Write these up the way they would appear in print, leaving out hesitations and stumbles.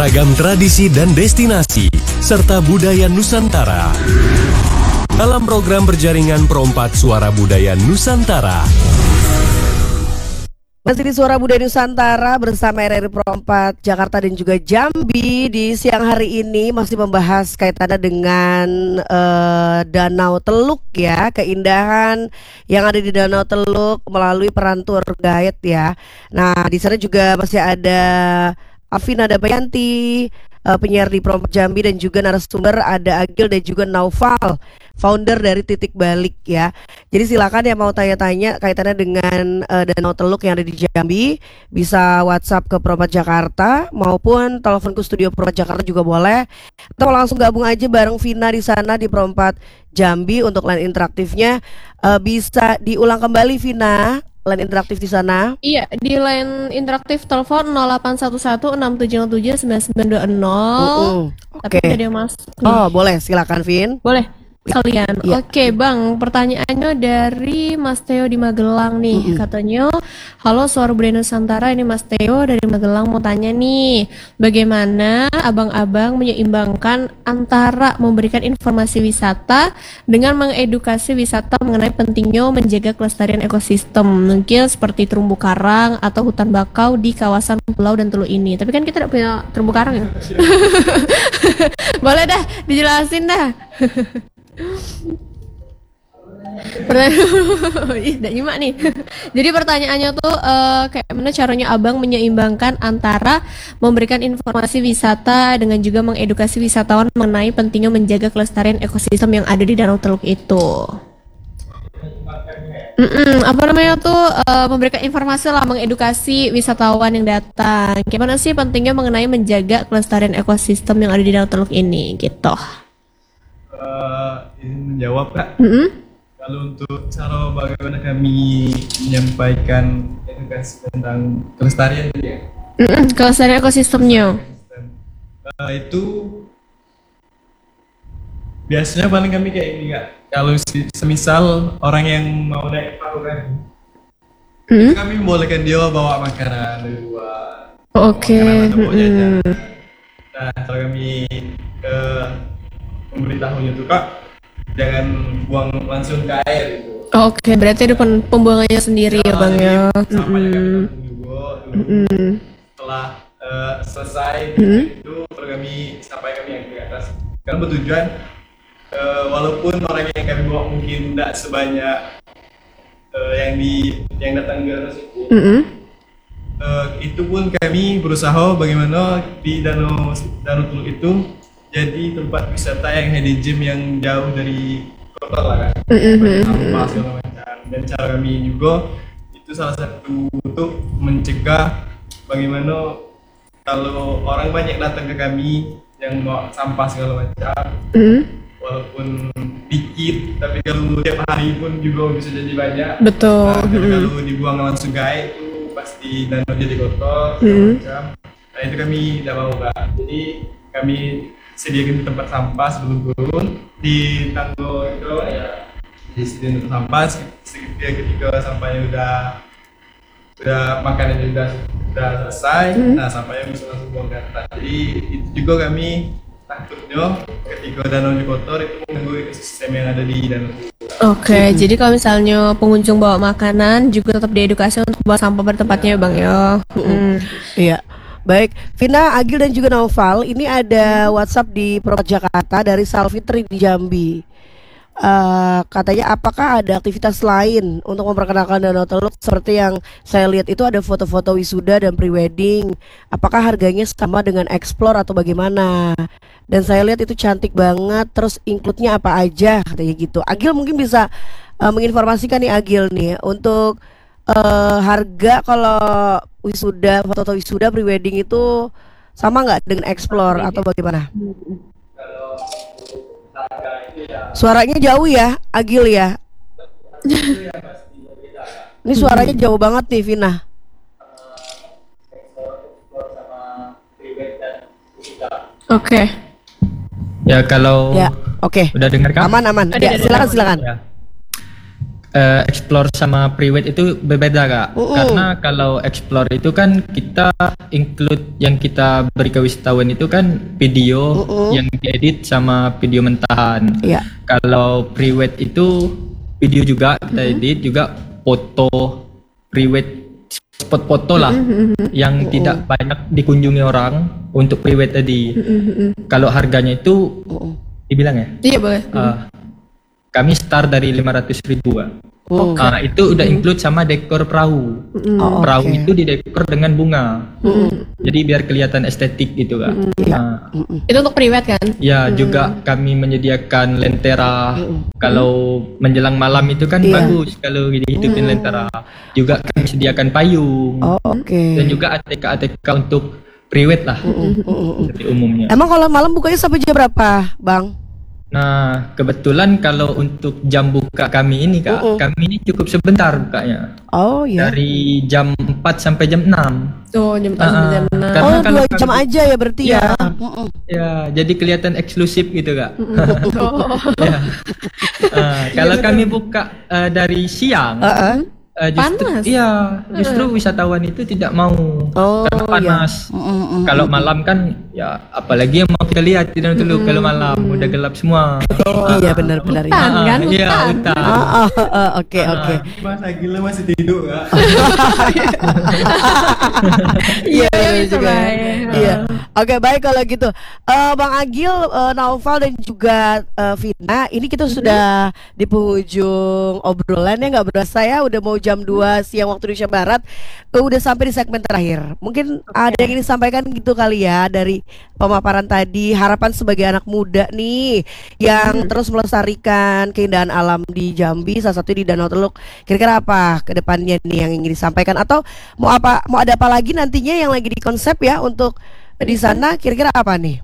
Beragam tradisi dan destinasi, serta budaya Nusantara. Dalam program berjaringan Perompak Suara Budaya Nusantara. Masih di Suara Budaya Nusantara bersama RRI Perompak Jakarta dan juga Jambi. Di siang hari ini masih membahas kaitannya dengan Danau Teluk ya, keindahan yang ada di Danau Teluk melalui peran tour guide ya. Nah, di sana juga masih ada Afina Damayanti, penyiar di Perompak Jambi, dan juga narasumber ada Agil dan juga Naufal, founder dari Titik Balik ya. Jadi silakan yang mau tanya-tanya kaitannya dengan Danau Teluk yang ada di Jambi, bisa WhatsApp ke Perompak Jakarta maupun telepon ke studio Perompak Jakarta juga boleh. Atau langsung gabung aja bareng Vina di sana di Perompak Jambi. Untuk line interaktifnya bisa diulang kembali, Vina. Line interaktif di sana. Iya, di line interaktif telepon 0811-670-9920. Tapi Oke. ada yang masuk nih. Oh, boleh, silakan Vin. Boleh kalian. Iya. Oke, Bang. Pertanyaannya dari Mas Theo di Magelang nih. Katanya, halo Suara Budaya Nusantara, ini Mas Theo dari Magelang mau tanya nih, bagaimana abang-abang menyeimbangkan antara memberikan informasi wisata dengan mengedukasi wisata mengenai pentingnya menjaga kelestarian ekosistem, mungkin seperti terumbu karang atau hutan bakau di kawasan pulau dan teluk ini. Tapi kan kita tidak punya terumbu karang ya. Boleh dah dijelasin dah. Ih, udah nyimak nih. Jadi pertanyaannya tuh kayak mana caranya abang menyeimbangkan antara memberikan informasi wisata dengan juga mengedukasi wisatawan mengenai pentingnya menjaga kelestarian ekosistem yang ada di Danau Teluk itu. Apa namanya tuh memberikan informasi lah, mengedukasi wisatawan yang datang. Gimana sih pentingnya mengenai menjaga kelestarian ekosistem yang ada di Danau Teluk ini gitu. Ini menjawab Kak. Kalau untuk cara bagaimana kami menyampaikan edukasi tentang kelestarian ya. Kelestarian ekosistemnya. Itu biasanya paling kami kayak ini Kak. Kalau semisal orang yang mau naik perahu kan, itu kami membolehkan dia bawa makanan dari luar. Oke. Nah, kalau kami memberitahunya tuh Kak, jangan buang langsung ke air itu. Oke, berarti ada pembuangannya sendiri ya Bang ya. Sampahnya kami tampung juga. Setelah selesai itu baru kami sampai kami yang ke atas. Karena bertujuan walaupun orang yang kami bawa mungkin tidak sebanyak yang datang ke atas itu pun kami berusaha bagaimana di Danau Teluk itu jadi tempat wisata yang hidden gem yang jauh dari kota lah kan, sampah segala macam. Dan cara kami juga itu salah satu untuk mencegah bagaimana kalau orang banyak datang ke kami yang bawa sampah segala macam, walaupun dikit tapi kalau tiap hari pun juga bisa jadi banyak. Betul. Nah, kalau dibuang langsung ke air itu pasti danau jadi kotor segala macam. Nah itu kami tidak mau Kak. Jadi kami sediakan tempat sampah sebelum turun di tangga itu ya, disediakan tempat sampah ketika sampahnya udah makanannya udah selesai, nah sampahnya bisa langsung buang ke atas. Jadi itu juga kami takutnya ketika danau kotor itu mengganggu ekosistem yang ada di danau. Oke, jadi kalau misalnya pengunjung bawa makanan juga tetap diedukasi untuk bawa sampah pada tempatnya ya Bang ya. Iya. Baik, Vina, Agil dan juga Naufal, ini ada WhatsApp di Perompak Jakarta dari Salfitri di Jambi. Katanya apakah ada aktivitas lain untuk memperkenalkan Danau Teluk seperti yang saya lihat itu ada foto-foto wisuda dan prewedding. Apakah harganya sama dengan Explore atau bagaimana? Dan saya lihat itu cantik banget. Terus include-nya apa aja katanya gitu. Agil mungkin bisa menginformasikan nih Agil nih untuk harga kalau wisuda, foto wisuda, prewedding itu sama nggak dengan Explore atau bagaimana? Suaranya jauh ya, Agil ya. Ini suaranya jauh banget nih, Vina. Oke. Ya kalau Ya, oke. udah dengar kan? Aman. Ya, silakan. Ya. explore sama pre-wed itu berbeda Kak. Karena kalau explore itu kan kita include yang kita beri ke wisatawan itu kan video yang diedit sama video mentahan. Iya. Kalau pre-wed itu video juga kita edit, juga foto pre-wed, spot foto lah yang tidak banyak dikunjungi orang untuk pre-wed tadi. Kalau harganya itu dibilang ya? Iya boleh. Kami start dari 500.000 itu udah include sama dekor perahu. Perahu itu didekor dengan bunga. Jadi biar kelihatan estetik gitu Kak. Itu untuk priwet kan? Ya juga kami menyediakan lentera. Kalau menjelang malam itu kan bagus kalau dihidupin lentera. Juga kami sediakan payung. Dan juga ATK untuk priwet lah. Seperti umumnya. Emang kalau malam bukanya sampai jam berapa, Bang? Nah, kebetulan kalau untuk jam buka kami ini Kak, kami ini cukup sebentar bukanya. Oh iya. Dari jam 4 sampai jam 6. Oh, jam 4 sampai jam 6. Karena kalau 2 jam aja ya berarti ya. Ya, jadi kelihatan eksklusif gitu Kak. Ya. Kalau kami buka dari siang, justru wisatawan itu tidak mau karena panas. Kalau malam kan ya apalagi yang mau kita lihat tidak dulu kalau malam udah gelap semua. Iya benar-benar ya. Iya, hutan. Oke. Mas Agil masih tidur Kak. Iya juga. Iya. Oke, baik kalau gitu. Bang Agil, Naufal dan juga Vina, ini kita sudah di penghujung obrolan ya, nggak berasa ya udah mau jam 2 siang waktu Indonesia Barat. Udah sampai di segmen terakhir. Mungkin ada yang ingin disampaikan gitu kali ya dari pemaparan tadi, harapan sebagai anak muda nih yang terus melestarikan keindahan alam di Jambi, salah satu di Danau Teluk. Kira-kira apa ke depannya nih yang ingin disampaikan, atau mau ada apa lagi nantinya yang lagi dikonsep ya untuk di sana, kira-kira apa nih?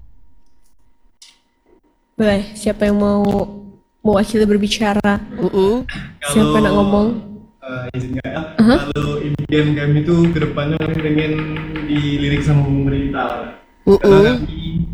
Boleh, siapa yang mau mewakili berbicara? Siapa nak ngomong? Izin nggak? Kalau impian kami itu kedepannya kami pengen dilirik sama pemerintah. Karena kami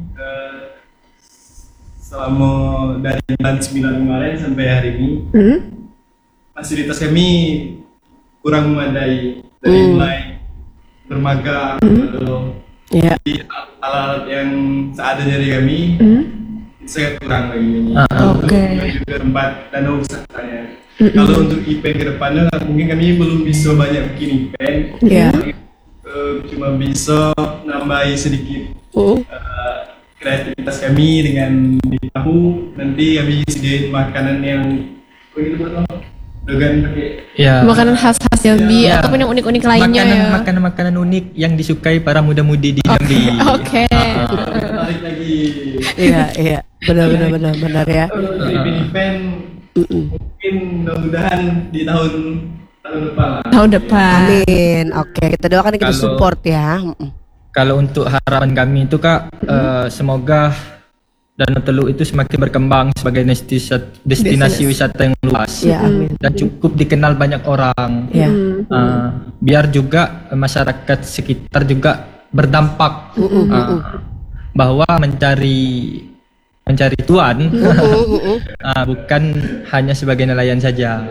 selama dari bulan 9 kemarin sampai hari ini fasilitas kami kurang memadai, dari mulai dermaga di alat yang seadanya dari kami itu sangat kurang lagi. Juga tempat danau wisatanya. Kalau untuk event ke depannya mungkin kami belum bisa banyak bikin event. Cuma bisa nambahi sedikit kreativitas kami dengan di tahu, nanti kami sediain makanan yang dengan pakai makanan khas-khas Jambi ataupun yang unik-unik lainnya makanan unik yang disukai para muda-mudi di Jambi. Tarik lagi. Iya, benar ya. Event mungkin mudah-mudahan di tahun depan. Amin. Oke, kita doakan, kita support ya. Kalau untuk harapan kami itu Kak, semoga Danau Teluk itu semakin berkembang sebagai destinasi wisata yang luas dan cukup dikenal banyak orang. Biar juga masyarakat sekitar juga berdampak bahwa mencari tuan bukan hanya sebagai nelayan saja.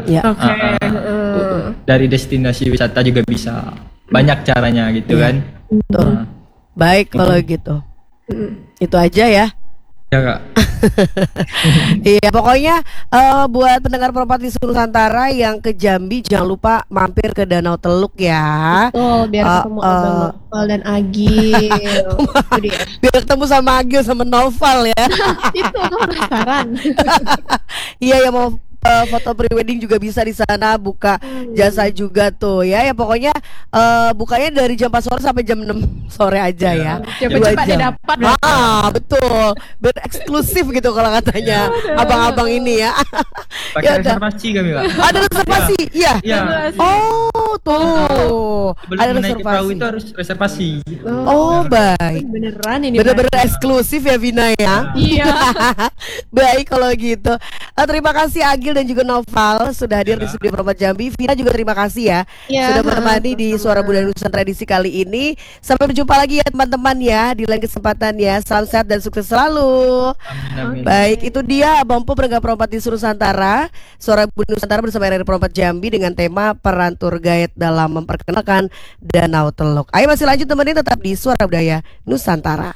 Dari destinasi wisata juga bisa banyak caranya gitu kan. Baik kalau gitu. Itu aja ya. Ya Kak. Iya, pokoknya buat pendengar Perempat di seluruh Nusantara yang ke Jambi jangan lupa mampir ke Danau Teluk ya. Biar ketemu Abang Naufal dan Agil. Biar ketemu sama Agil sama Naufal ya. Itu aku penasaran. Iya, yang mau foto prewedding juga bisa di sana, buka jasa juga tuh ya. Ya pokoknya bukanya dari jam 4 sore sampai jam 6 sore aja ya. Cepat-cepat didapat. Betul. Biar eksklusif gitu kalau katanya abang-abang ini ya. Pakai reservasi kami Kak. Ada reservasi? Iya. Oh, tuh. Ada reservasi. Perahu itu harus reservasi. Oh, baik. Beneran ini. Bener-bener eksklusif ya Vina ya. Iya. Baik kalau gitu. Terima kasih Agil Agil dan juga Noval sudah hadir di studio Perempat Jambi. Vina juga terima kasih ya, Ya, sudah menemani di Suara Budaya Nusantara edisi kali ini. Sampai berjumpa lagi ya teman-teman ya di lain kesempatan ya. Salam sehat dan sukses selalu. Amin. Baik, itu dia Abang Po pendengar perempat di Nusantara, Suara Budaya Nusantara bersama RRI Perempat Jambi dengan tema peran tour guide dalam memperkenalkan Danau Teluk. Ayo masih lanjut teman-teman, tetap di Suara Budaya Nusantara.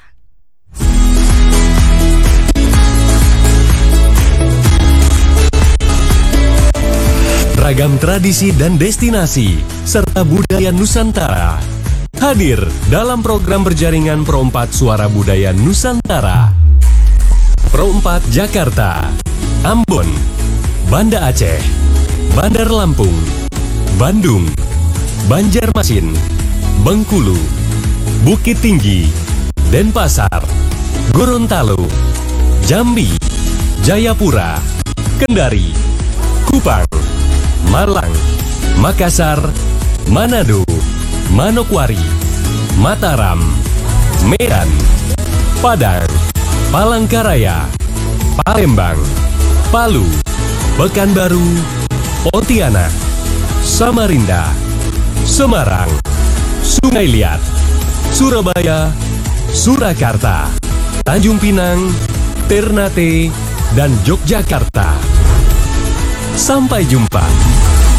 Ragam tradisi dan destinasi serta budaya Nusantara hadir dalam program berjaringan Pro4 Suara Budaya Nusantara. Pro4 Jakarta, Ambon, Banda Aceh, Bandar Lampung, Bandung, Banjarmasin, Bengkulu, Bukit Tinggi, Denpasar, Gorontalo, Jambi, Jayapura, Kendari, Kupang, Malang, Makassar, Manado, Manokwari, Mataram, Medan, Padang, Palangkaraya, Palembang, Palu, Pekanbaru, Pontianak, Samarinda, Semarang, Sungai Liat, Surabaya, Surakarta, Tanjung Pinang, Ternate, dan Yogyakarta. Sampai jumpa.